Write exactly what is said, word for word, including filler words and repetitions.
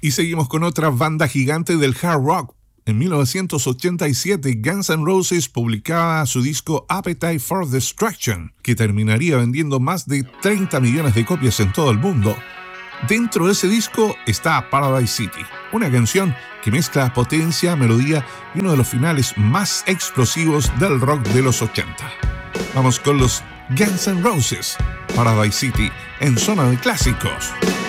Y seguimos con otra banda gigante del hard rock. En mil novecientos ochenta y siete, Guns N' Roses publicaba su disco Appetite for Destruction, que terminaría vendiendo más de treinta millones de copias en todo el mundo. Dentro de ese disco está Paradise City, una canción que mezcla potencia, melodía y uno de los finales más explosivos del rock de los ochenta. Vamos con los Guns N' Roses, Paradise City, en Zona de Clásicos.